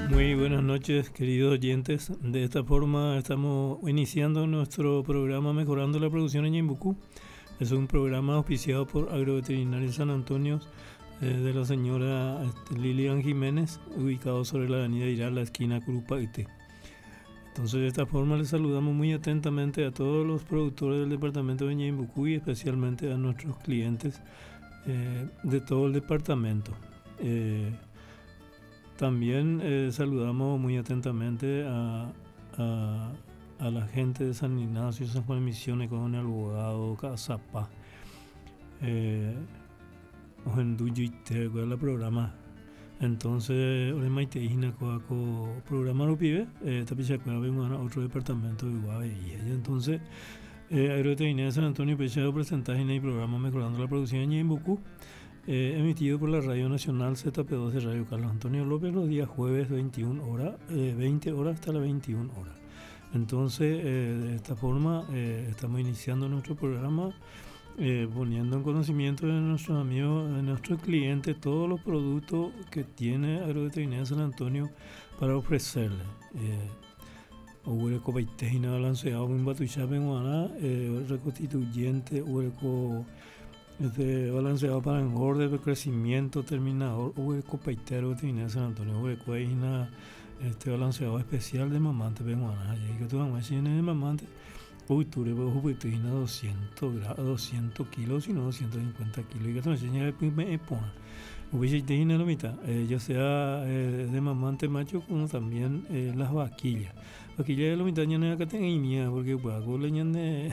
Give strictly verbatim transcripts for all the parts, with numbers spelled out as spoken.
Muy buenas noches, queridos oyentes. De esta forma estamos iniciando nuestro programa Mejorando la Producción en Ñembucú. Es un programa auspiciado por Agroveterinaria San Antonio eh, de la señora este, Lilian Jiménez, ubicado sobre la avenida Irá, la esquina Curupaite. Entonces, de esta forma les saludamos muy atentamente a todos los productores del departamento de Ñembucú y especialmente a nuestros clientes eh, de todo el departamento. Eh, También eh, saludamos muy atentamente a, a, a la gente de San Ignacio, San Juan de Misiones, con el abogado Casapa, eh, Ojenduyo y la programa. Entonces, ahora maite hina coaco programa lo pibe, tapichacuera vengo a otro departamento de Guave y entonces eh, Agroveterinaria de San Antonio Pechado presenta en el programa Mejorando la Producción en Ñembucú. Eh, emitido por la Radio Nacional Z P doce Radio Carlos Antonio López los días jueves veintiuna horas, eh, veinte horas hasta las veintiuna horas. Entonces, eh, de esta forma, eh, estamos iniciando nuestro programa eh, poniendo en conocimiento de nuestros amigos, de nuestros clientes, todos los productos que tiene Agroveterinaria San Antonio para ofrecerles. Hueco Paiteina balanceado en Batuchap en Guaná, reconstituyente, hueco este balanceado para engorde, crecimiento, terminador, hueco paitero de San Antonio, hueco hay una este balanceado especial de mamante peruana, y que tú vamos a decir de mamante, uy, tú le vas a jugar doscientos doscientos kilos, sino doscientos cincuenta kilos, y que tú me enseñas me epona. Hubiese tenido la mitad, eh, ya sea eh, de mamante macho como también eh, las vaquillas. Vaquillas de la mitad ya no es que tenga mía, porque pues hago leña de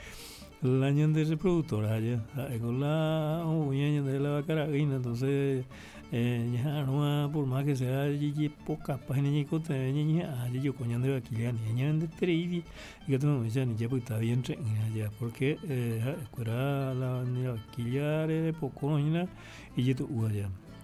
la año de reproductora ya con la uña de la carabina, entonces eh, ya no por más que sea y poca página ni cota ni ya yo coño de vaquilla ni ya de treidi y que tú me ni ya pues está bien ya porque eh escuela la vaquilla de poco ni y yo tu allá.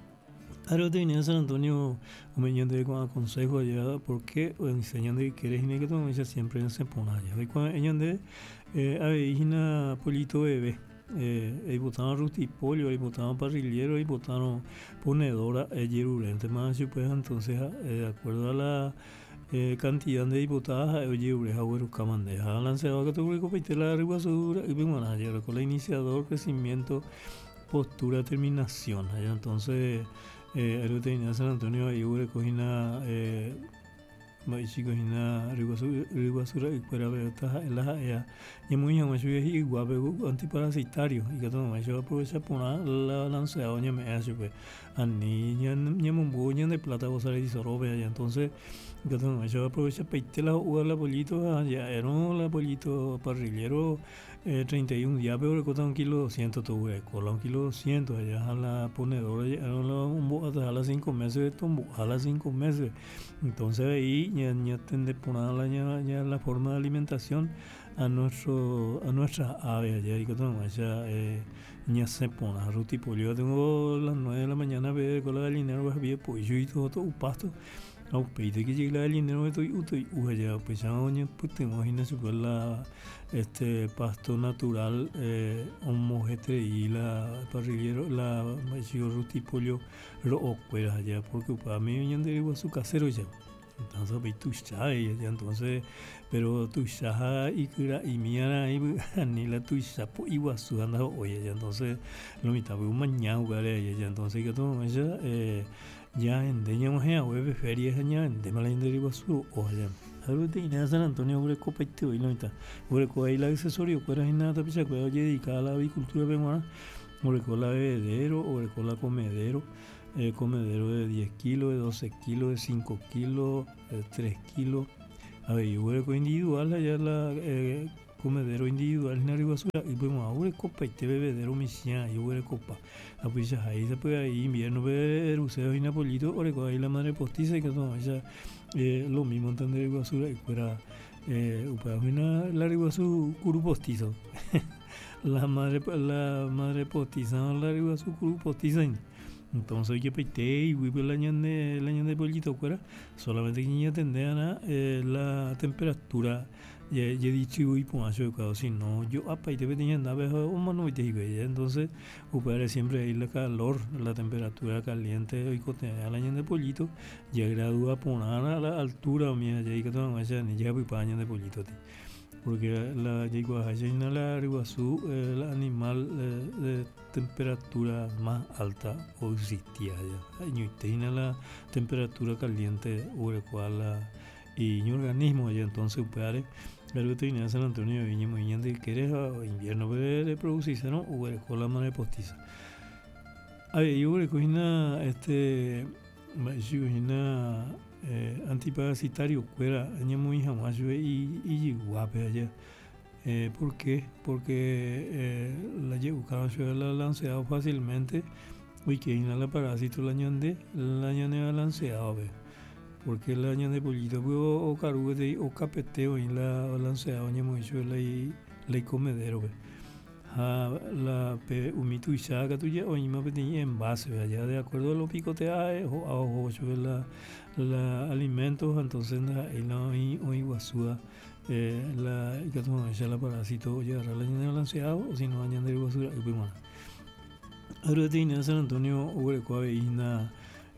Ahora te venía a San Antonio un meñón de con consejo allá porque enseñando que quieres y que tú me dices siempre se pone allá y cuando ellos de eh, hay una polito bebé, eh, hay botaron rutipolio, hay botaron parrillero, hay botaron ponedora, eh, yerurente más pues entonces eh, de acuerdo a la eh, cantidad de diputadas, oye, ureja, güero, camandeja, lanceado categórico, peitela, ribasura, y vengo a allá, con la iniciador, crecimiento, postura, terminación, allá entonces, eh, Agroveterinaria San Antonio, ahí hubo cogina, eh, chicos y nada riguasura y fuera de estas las ya y muy bien yo y guape antiparasitario y que todo yo aprovecha por la lanzada ya me hace pues a niña ya me buñan de plata vos sabés y sorobe allá entonces que todo yo aprovecha peite la uva la polito ya era la polito parrillero eh, treinta y uno días pero costaba un kilo doscientos tuve cola un kilo doscientos allá a la ponedora ya un bo hasta las cinco meses de tombo a las cinco meses entonces ahí ya ya tende poner la ya, ya la forma de alimentación a nuestro a nuestras aves allá y que todo ya eh, ya se pone ruti pollo tengo las nueve de la mañana ver con la gallinera vas bien pollo y todo todo pasto au peito que llega la gallinera estoy estoy allá pues ya oña pues te imaginas super la este pasto natural eh, un mojete y la parrillero la macho ruti pollo lo ocuera allá porque para mí vienen de su casero ya entonces ve tu chai ya entonces pero tu chaja y cura y mía y ni la tu chapo y guasu anda oye ya entonces lo mitad un mañana vale ya entonces que todo eso eh ya en deña mujer web feria ya en de mala de guasu oye Agroveterinaria San Antonio ure copaite y lo mitad ure co ahí la accesorio fuera en nada pisa que oye dedicada a la avicultura peruana ure co la bebedero ure co la comedero Eh, comedero de diez kilos, de doce kilos, de cinco kilos, de tres kilos. A ver, yo voy a individual, allá la eh, comedero individual en la basura. Y pues, ahora copa y te bebedero misión, yo voy a copa. A pues ahí se puede ahí invierno, ver Ruseo y Napolito, ahora con ahí la madre postiza y que no, ella eh, lo mismo entender basura y fuera, eh, para una la riguazu curu postizo. la madre, la madre postiza, la riguazu curu postiza. Entonces que peité y vive el año de el año de pollito fuera solamente que ya tendrían eh, la temperatura ya ya distribuí por hacer cuando si no yo apa y te venía nada o mano y te digo entonces upare siempre ahí la calor la temperatura caliente y cote a la de pollito ya gradúa por a la altura mía ya que todo esa ni ya voy paña de pollito porque la yegua allá la riguazú el animal eh, de temperatura más alta o existía ya y tiene la temperatura caliente o el cual la y mi organismo y entonces upare el veterinario de San Antonio de Viña Moñán de que era invierno de producirse, ¿no? O el con la mano postiza. A ver, yo creo que una, este, yo una antiparasitario, que era año muy jamás yo y y guape allá. Eh, ¿Por qué? Porque eh, la llevo, cada vez la lanceado fácilmente, uy, que la parásito la ñande, la ñande lanceado, ve. Porque el año de pollito o carude o capeteo en la balanceada oña mucho la y la comedero ha la pe umito y saga tuya o ima petí en base allá de acuerdo a lo picoteados o a ojo la la alimentos entonces la y la y o iguazúa la y que toma ya la parásito ya la año de balanceado o si no año de iguazúa y pues ahora tiene San Antonio o el cual y na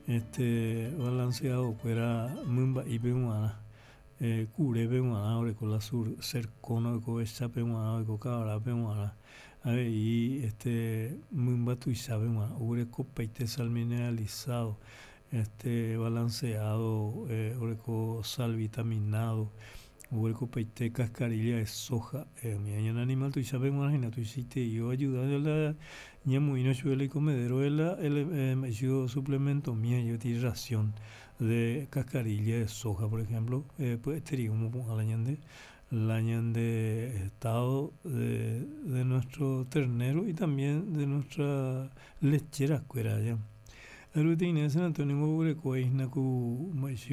este balanceado fuera mumba y peruana eh, cure peruana ahora con la sur cercono con esa peruana con cabra peruana a ver y este mumba tu sabe peruana ahora con peitesal mineralizado este balanceado eh, ahora con sal vitaminado hueco peite cascarilla de soja eh, mi año animal tu sabe imagina tu hiciste yo ayudando a la ña muy no suele y comedero el el yo suplemento mía yo tiene ración de cascarilla de soja por ejemplo eh, pues tenía como a la ñande la ñande estado de, de nuestro ternero y también de nuestra lechera cuera ya el rutina de San Antonio Greco es una cu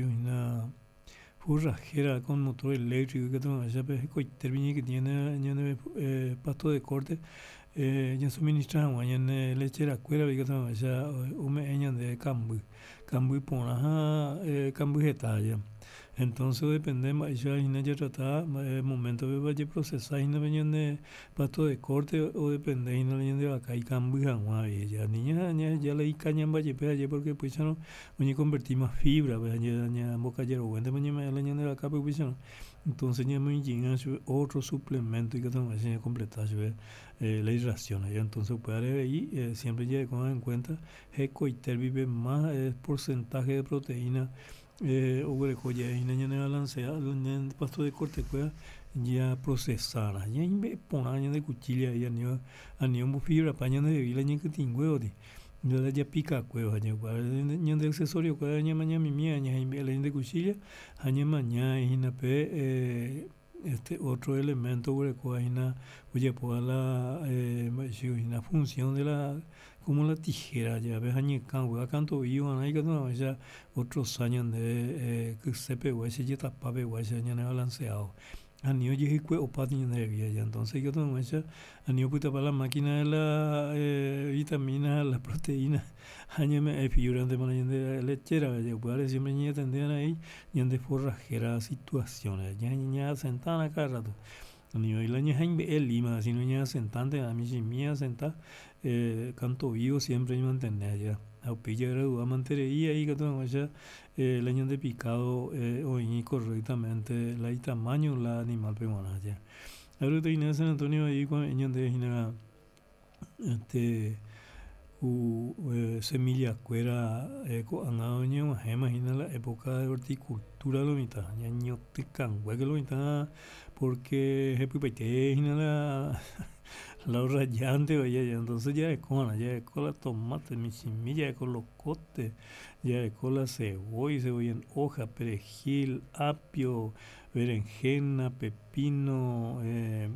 una forrajera con motor eléctrico que toma ya pues termina que tiene ñande eh, pasto de corte eh, ya suministran guayan lechera cuera que toma ya ume eñan de cambu cambu pona eh, cambu getalla entonces depende más ya ina ya trata eh, momento de vaya procesar ina venían de pasto de corte o depende ina venían de vaca y cambu jamás ya niña ya ya le cañan vaya pe porque pues ya no voy a convertir más fibra pues ya ya boca ya lo vende mañana la ñan de vaca pues ya entonces ya me llega otro suplemento y que toma ya completar eh, la irración ya entonces puede haber ahí eh, siempre ya con en cuenta que coiter vive más eh, porcentaje de proteína eh, o greco ya y niña ne balanceada el pasto de corte cueva ya procesada ya imbe pon año de cuchilla y anio anio fibra paña de vila ña que tingüeo di ya ya pica cueva ya ña de accesorio cueva ña mañana mi mía ña imbe la de cuchilla aña mañana y na pe eh, este otro elemento greco hay una oye pues la eh, una función de la como la tijera ya ves añe can a canto vivo ahí que no ya otros años de que se pegó ese ya tapa pegó ese año balanceado a niño llegué que opa tiene de vida ya entonces yo tengo esa a niño puta para la máquina de la eh, vitamina la proteína año me figuran de manera de lechera ya puede siempre ni atendían ahí ni de forrajera situaciones ya niña sentada cada rato ni hoy la niña en Lima si no niña sentante a mí si mía sentada eh, canto vivo siempre me mantener ya a pilla gradua mantería ahí que todo ya eh, el año de picado eh, o correctamente la y tamaño la animal peruana ya ahora te en San Antonio ahí con año de genera este u eh, semilla cuera eco anaño imagina la época de horticultura lo mitad año pican hueque lo mitad porque je pipete la la rayante oye entonces ya es con ya es con la tomate mi semilla con los cotes ya es con la cebolla cebolla en hoja perejil apio berenjena pepino eh,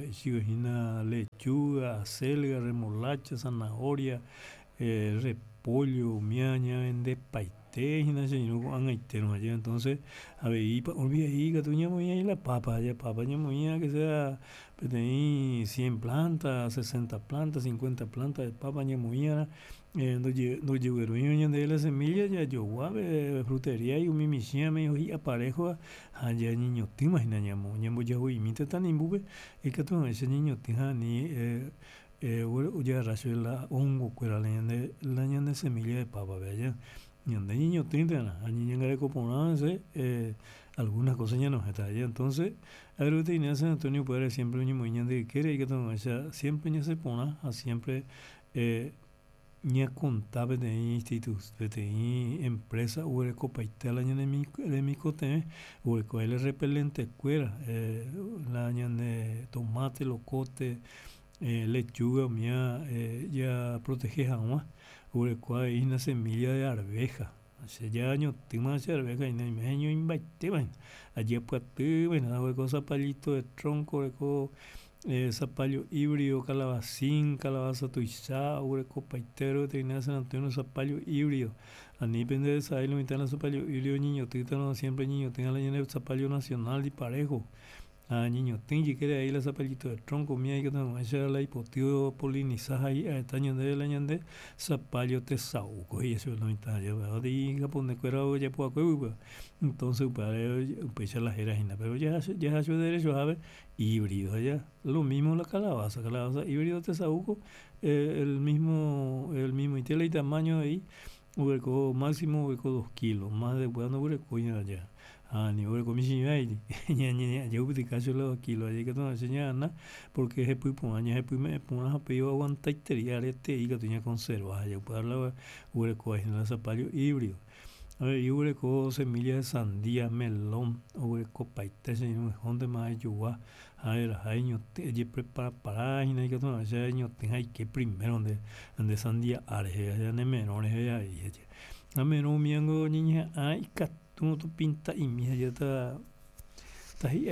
lechuga acelga remolacha zanahoria eh, repollo miaña en de te hina se no con aite no allá entonces a ver y olvida ahí que tú ya muy ahí la papa ya papa ya muy que sea pues tení cien plantas sesenta plantas cincuenta plantas de papa ya muy eh no lle no llegaron ya de la semilla ya yo guave frutería y un mimicía me dijo y aparejo allá niño te imaginas ya mo ya voy ya voy imita tan imbube y que tú ese niño te ni eh ya racio la hongo cuera la ñande la ñande semilla de papa vaya ñande niño tintana a niño ngare coponanse eh algunas cosas ya no está allá entonces a ver usted San Antonio puede siempre un niño ñande quiere y que todo o sea siempre ya se pone a siempre eh ña contable de instituto de empresa o el copaitela ñande mi de mi cote o el coel repelente cuera eh la ñande tomate locote eh, lechuga mía eh, ya protege jamás urecua y una semilla de arveja hace ya años tema de arveja y no me año invite bueno allí pues tú bueno hago cosa palito de tronco reco eh, zapallo híbrido calabacín calabaza tuizá ureco paitero de San Antonio zapallo híbrido a ni depende de esa lo mitad zapallo híbrido niño títano siempre niño tenga la llena de zapallo nacional y parejo a niño tengi que ahí la zapallito de tronco mía y que no esa la hipotío polinizada ahí a esta ñande la ñande zapallo te sauco y eso no está ya va de japón cuera ya puedo cueva entonces para pues la jerajina pero ya ya yo derecho a ver híbrido ya lo mismo la calabaza calabaza híbrido te sauco eh, el mismo el mismo y tiene el tamaño ahí hueco máximo hueco dos kilos más de cuando hueco ya allá a nivel comisión ahí ña ña yo pude caso los kilos allí que no enseñan porque es pues por años es pues me pones a pedir aguanta y te este y que tenía conserva yo puedo hablar hueco en la zapallo híbrido a ver y hueco semillas de sandía melón hueco paite se no donde más yo a ver años te allí prepara para y no hay que tomar ese año tenga que primero donde donde sandía areje allá en menores allá y a menos miango niña ay tú no tu pinta y mira ya está está ahí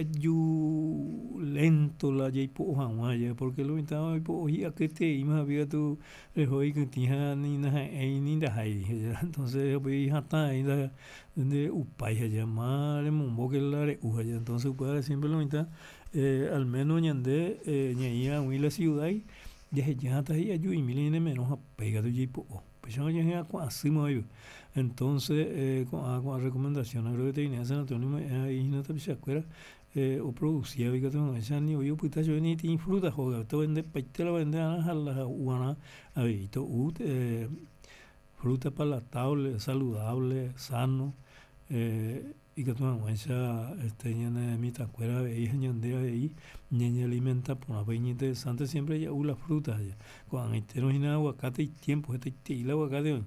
ayu lento la ya po ya porque lo estaba po y a que te ima había tu el hoy que tía ni na ai ni da hai entonces voy a estar ahí de upay ya mal mo que la re u ya entonces puede siempre lo mitad eh, al menos ñande eh, ñaía muy la ciudad ya ya está ahí ayu y mil menos a pega tu po pues yo ya así me entonces eh, con, ah, con la recomendación agroveterinaria de San Antonio ahí no te se acuerda eh, o producía vi que tengo esa ni yo puta yo ni tiene fruta joder esto vende paite la vende a la guana a ver esto ut eh, fruta palatable saludable sano eh, y que tengo esa este ñane mi tacuera ahí ñandea ahí ñeñe alimenta por una peña interesante siempre ya u la fruta ya cuando hay tenos y aguacate y tiempo este y el aguacate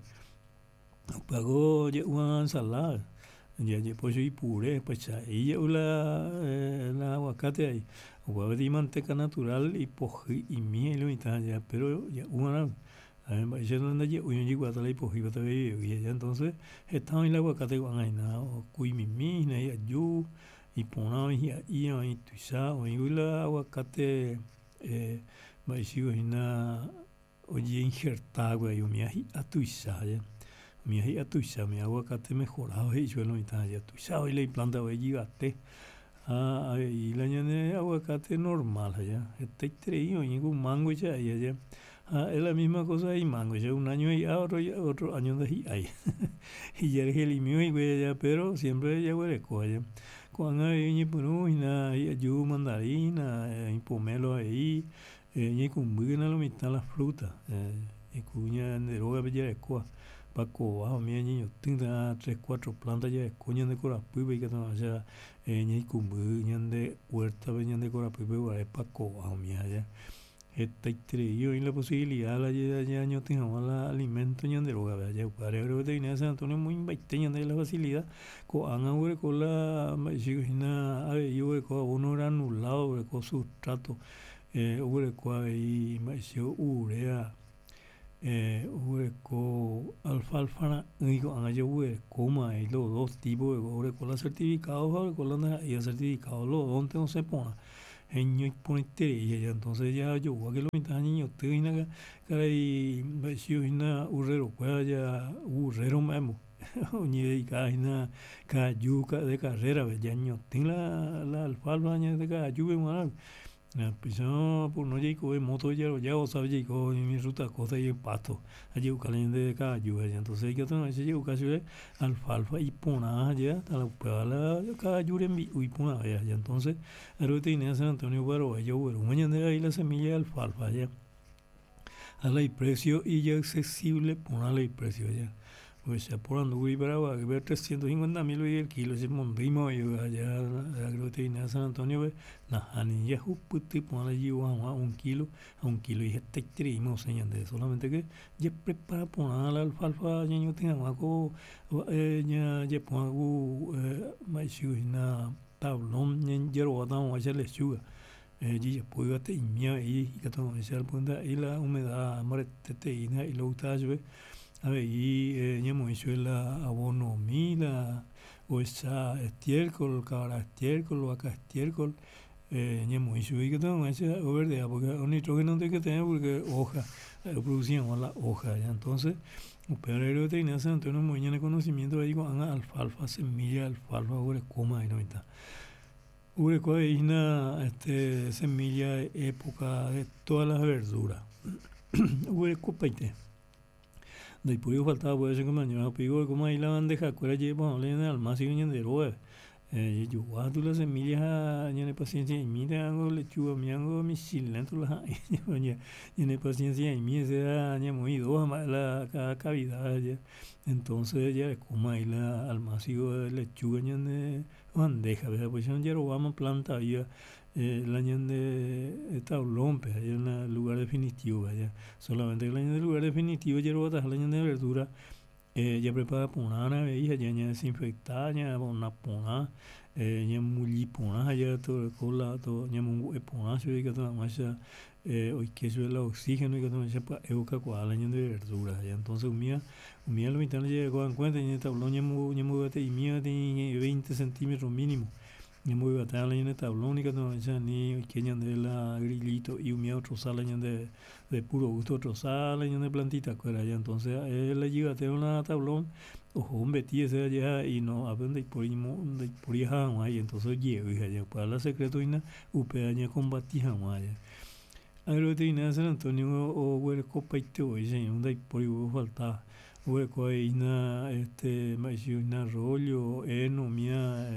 pagó una ensalada ya después y puré pues ahí ya la el aguacate ahí huevo de manteca natural y poji y miel y tal ya pero ya una a mí me parece donde ya uno llegó hasta la poji para ver y ya entonces estaba en el aguacate con ahí nada cuy mi mina y ayu y ponao y ahí ahí tú sabes y el aguacate eh me parece una oye injertado y me ahí a tu sabes mi hija tú sabes mi aguacate mejorado y yo lo mitad ya tú sabes la planta de llegaste a y la ñane aguacate normal allá este traído y un mango ya allá ah, es la misma cosa y mango ya un año y otro otro año de ahí y ya es el mío y güey ya pero siempre ya güey allá cuando hay ni por y nada y yo mandarina y pomelo ahí y con muy bien lo mitad las frutas y cuña de roga bella de coa Paco bajo mi niño tenga tres cuatro plantas ya coñan de cora pibe que no sea ñe cumbu ñande huerta veñan de cora pibe para Paco bajo mi allá esta yo y la posibilidad la ya ya año tenga la alimento ñande roga ya para el veterinario San Antonio muy invite ñande la facilidad co han ahora con la signa a yo co uno era anulado con sustrato eh ure co y más urea eh, hueco alfalfa digo anga yo hueco ma y los dos tipos de hueco la certificados hueco la y el certificado los dos no se pone en y pone y ya entonces ya yo que lo mitad niño te ina cara y vecino ina urrero pues ya urrero memo ni dedicada a cada yuca de carrera, ya no tiene la, la alfalfa de cada yuca, la prisión por no llegar de moto ya lo ya o sabe llegar en mi ruta cosa y el pasto allí buscan de cada yuca entonces yo tengo ese yuca casi alfalfa y pona ya a la pala cada yuca en y pona ya entonces ahora tiene San Antonio pero yo bueno mañana ahí la semilla de alfalfa ya a la precio y ya accesible ponerle el precio ya pues ya por ando voy para que ver trescientos cincuenta mil el kilo si mondimo yo allá la agroteína de San Antonio ve na ani ya juputi ponerle yo a un kilo a un kilo y este trimo señal de solamente que ya prepara poner la alfalfa ya yo tengo algo ya ya pongo más una tablón ya ya lo damos a hacer lechuga y después ya te imía y que todo ese al punto y la humedad amor te y lo usas ve a ver, y ñamo hizo el abono mila, o esa estiércol, cabra estiércol, vaca estiércol, ñamo hizo y que tengo ese verde, porque un nitrógeno no hay que tener porque hoja, producíamos la hoja, ya entonces, pero el tenía San Antonio muy en el conocimiento ahí con alfalfa, semilla, alfalfa, ure coma y no está. Ure cuál es una este, semilla de época de todas las verduras. Ure copaite. De por eso faltaba puede ser que mañana pigo como ahí la bandeja cuera lleva en el almacén y en el roe eh yo guardo las semillas ya ne paciencia y mira hago lechuga mi hago mi cilantro la ya ne paciencia y mi se da ya muy dos la cada cavidad ya entonces ya como ahí la almacén de lechuga ya ne bandeja ¿verdad? Pues ya no vamos planta ya el año de tablón, pues hay un lugar definitivo allá. Solamente el año del lugar definitivo, ya lo el año de verdura, eh, ya prepara ponana, veis, ya ya desinfectada, ya una pona, eh, ya muy pona, ya todo cola, todo, ya muy pona, se ve que toda más eh, hoy que eso el oxígeno y que todo más para evocar cuál año de verdura, ya entonces un día, un día los ventanas llegó en cuenta, ya el tablón ya muy, ya muy y mía de veinte centímetros mínimo. Ni muy batalla en el tablón, ni que no ni que de la grillito y un miedo trozar de de puro gusto trozar de plantita cuera ya entonces él le llega a tener una tablón ojo un betí ese allá y no aprende por ahí de por ahí ahí entonces llevo y allá para la secreto y na upea ya combatí jamás ya agroteína San Antonio o huerco paite hoy señor donde por ahí falta hueco ahí na este más una rollo eno mía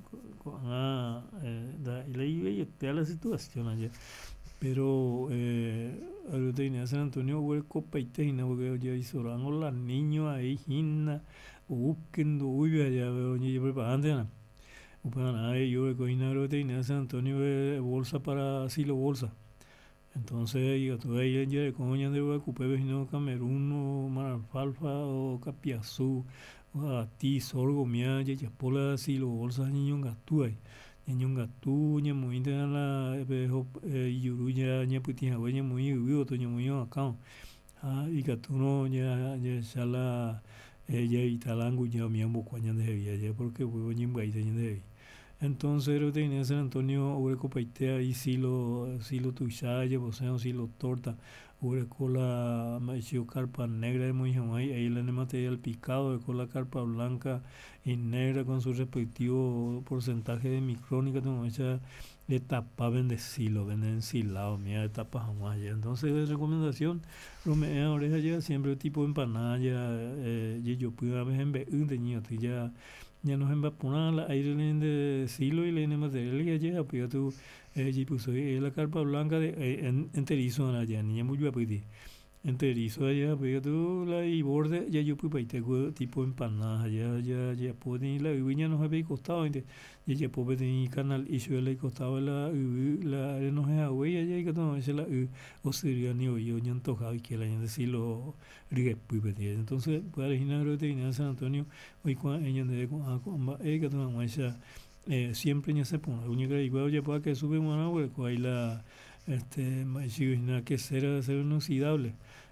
ah, eh, da, y le iba la situación allá pero eh, ahorita tenía San Antonio hueco paiteina porque ya hizo los niños ahí hinna busquen uy allá veo ni preparando para nada yo de coina ahorita tenía San Antonio bolsa para asilo bolsa entonces yo tuve ahí ya de coña de ocupé vecino Camerún o Maralfalfa o Capiazú a ti sorgo mía ya ya pola asilo bolsa niño gatúa niño gatú ña muy de la bejo yuruya ña putina güey muy vivo to ña muy acá ah y gatú no ya ya sala ella y talangu ya mi ambo cuaña de vía ya porque huevo ña muy de de entonces lo tenía San Antonio Ureco Paitea y silo silo tuixaya poseo silo torta Ureco la maício carpa negra de muy jamás ahí la material picado de con la carpa blanca y negra con su respectivo porcentaje de micrónica como esa etapa vende silo vende ensilado mía etapa jamás ya entonces de recomendación romea oreja ya siempre tipo empanada ya eh, yo pude ver en un teñido ya ya nos va a poner la aire de silo y la material que llega pues tú eh, puso la carpa blanca de eh, enterizo allá niña muy guapa enterizo allá pues tú la y borde ya yo pues te tipo empanada ya ya ya puede la viña nos había costado y ya puede tener canal y yo le costaba la la no es agua ya ya que todo ese la o sería ni yo ni antojado y que la gente sí lo rigue pues entonces para originar de San Antonio hoy cuando ella de con eh que todo más eh, siempre ya se pone única igual ya para que sube una agua ahí la este más que será ser inoxidable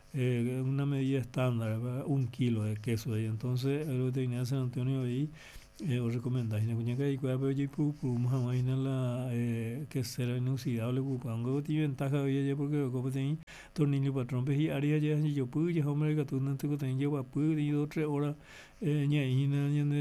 eh, una medida estándar, ¿verdad? Un kilo de queso ahí. Entonces, el veterinario de San Antonio ahí eh, os recomendáis una cuña que cuida pero yo pudimos jamás ir a la eh, que será inoxidable cupango tiene ventaja hoy ayer porque como tenéis tornillo patrón pues y área ya yo pude ya hombre que tú no te tenéis llevar pude y dos tres horas eh, ña ina ña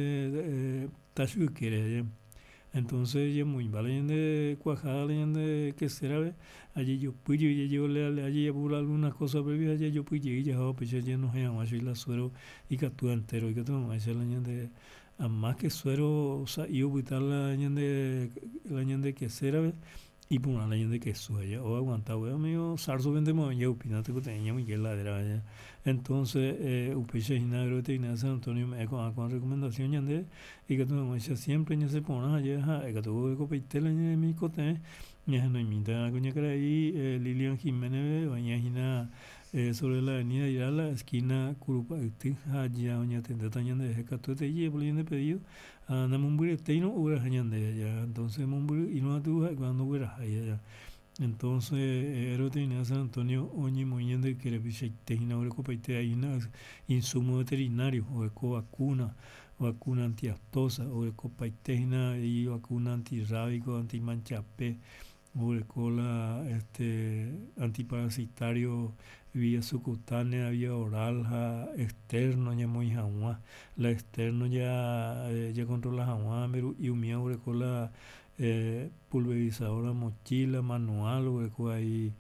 de tachu quiere entonces ya muy vale de cuajada de que será allí yo pude y yo le allí ya por algunas cosas previas allí yo pude y ya pues ya no hay más y la suero y que tú entero y que tú no más la ña de a más que suero o sea yo quitar la ñande la ñande que será y por una la ñande que suya o aguanta we amigo sarso vende mo ya opinate que tenía muy que la era entonces eh upeche hinagro te ina San Antonio me con con recomendación ñande y que tú no me siempre ña se pona allá ja que tú ko peitela ña mi cote ña no imita coña que ahí Lilian Jiménez baña hina eh, sobre la avenida Irala, esquina Curupaytí, allá doña Tenda Tañande de Catuete y por de pedido, a Namumburi Teino, hubiera Jañande allá, entonces Mumburi y no a tu cuando hubiera allá. Entonces, era tenía San Antonio, Oñi Moñende, que le pise Teina, o Copaite, hay un insumo veterinario, o eco vacuna, vacuna antiaftosa, o Copaiteina y vacuna antirrábico, antimanchapé, o cola este antiparasitario vía subcutánea, vía oral, ja, externo ya muy jamás, la externo ya eh, ya controla jamás, pero y un miembro cola eh, pulverizadora mochila manual o ahí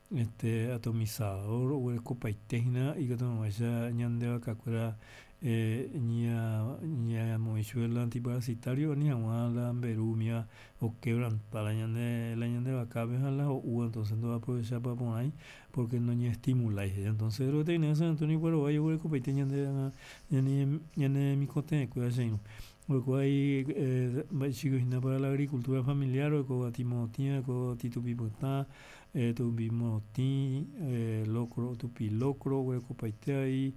este atomizador o el copaitena y que tomo esa ñande vacacuera eh, ña ña moichuela antiparasitario ni agua la berumia o quebran para la ñande la ñande vacabe a la o entonces no va a aprovechar para poner ahí porque no ña estimula entonces lo tiene San Antonio pero vaya o el copaitena ñande ñande ñande mi cote cuida no porque hay eh, chicos para la agricultura familiar o como timotia como titupipotá eh, tuvimos ti, eh, locro, tupi locro, hueco paitea ahí,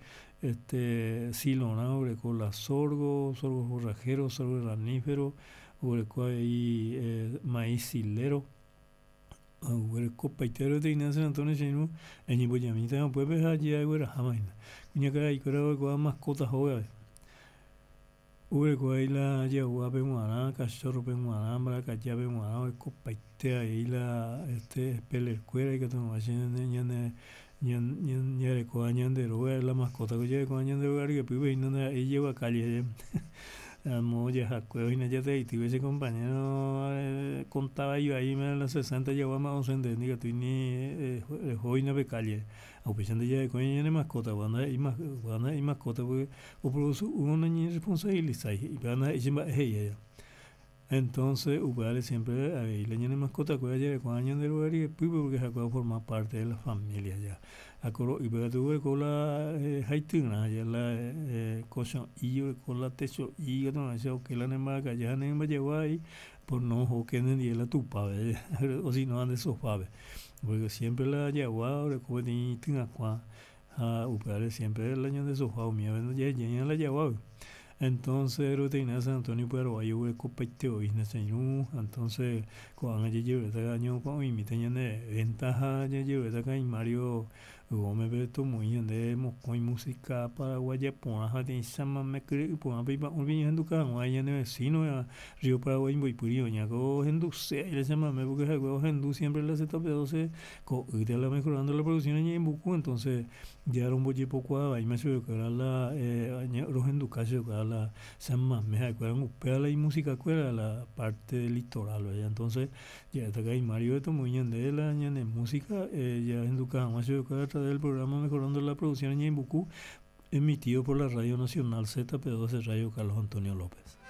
este, silona, hueco la sorgo, sorgo borrajero, sorgo ranífero, hueco ahí eh, maíz silero, hueco paitero de Ignacio Antonio Chino, en Iboyamita no puede ver allí, hueco jamaina, cuña que hay que hueco mascotas joven. Hueco ahí la yagua pemuana, cachorro pemuana, maracaya pemuana, hueco paitea ahí la este pelercuera y que tengo así ñane ñan ñan ñare coa ñandero la mascota que lleva coa ñandero que pibe y no ahí lleva calle amo ya jacue y ya te y ese compañero eh, contaba yo ahí me las sesenta llevaba más docente ni que tú ni hoy no ve calle a pesar de ya coa ñane mascota cuando hay más cuando hay mascota porque o produce uno ni responsabilidad y van a ir ella entonces upale siempre ahí le ñane mascota que ya con años de lugar y pibe porque jacue forma parte de la familia ya acoro y pero tuve con la haituna ya la cosa y yo con la techo y yo no sé que la nema que ya nema lleva ahí por no o que ni la tupa o si no ande sofá porque siempre la lleva ahora como ni tinga qua a upale siempre el año de sofá o mía ya ya la lleva entonces rutina San Antonio pero hay un copeteo y no entonces cuando ya llevo este año cuando mi tenía de ventaja ya llevo este acá y Mario Gómez Beto muy de con música paraguaya por la gente sama me cree por la pipa un bien en tu casa hay en el vecino a Río Paraguay muy purío ya go en tu se le llama me porque el juego en tu siempre le hace top doce co y te la mejorando la producción en Bucu entonces ya era un bolle poco a y me suyo que era la eh los en tu casa que era la sama me acuerdan upea la música que era la parte del litoral allá entonces ya está acá y Mario Beto muy bien de la en música eh, ya en tu casa más suyo que era del programa Mejorando la Producción en Bucú, emitido por la Radio Nacional Z P doce Radio Carlos Antonio López.